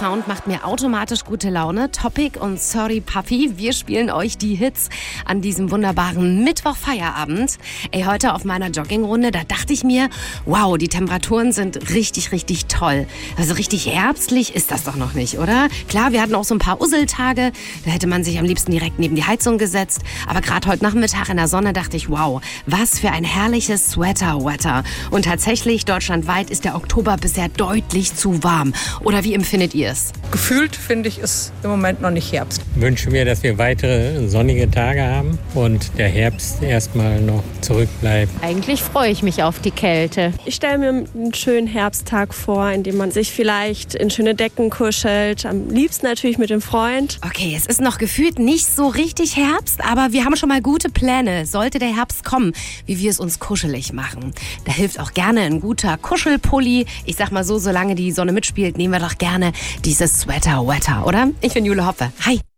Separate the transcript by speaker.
Speaker 1: Sound macht mir automatisch gute Laune. Topic und Sorry Papi, wir spielen euch die Hits an diesem wunderbaren Mittwoch-Feierabend. Ey, heute auf meiner Joggingrunde, da dachte ich mir, wow, die Temperaturen sind richtig, richtig toll. Also richtig herbstlich ist das doch noch nicht, oder? Klar, wir hatten auch so ein paar Usseltage, da hätte man sich am liebsten direkt neben die Heizung gesetzt. Aber gerade heute Nachmittag in der Sonne dachte ich, wow, was für ein herrliches Sweater-Wetter. Und tatsächlich, deutschlandweit ist der Oktober bisher deutlich zu warm. Oder wie empfindet ihr es?
Speaker 2: Gefühlt, finde ich, ist im Moment noch nicht Herbst.
Speaker 3: Ich wünsche mir, dass wir weitere sonnige Tage haben und der Herbst erstmal noch zurückbleibt.
Speaker 4: Eigentlich freue ich mich auf die Kälte.
Speaker 5: Ich stelle mir einen schönen Herbsttag vor, in dem man sich vielleicht in schöne Decken kuschelt. Am liebsten natürlich mit dem Freund.
Speaker 1: Okay, es ist noch gefühlt nicht so richtig Herbst, aber wir haben schon mal gute Pläne. Sollte der Herbst kommen, wie wir es uns kuschelig machen. Da hilft auch gerne ein guter Kuschelpulli. Ich sag mal so, solange die Sonne mitspielt, nehmen wir doch gerne dieses Sweater-Wetter, oder? Ich bin Jule Hoppe. Hi.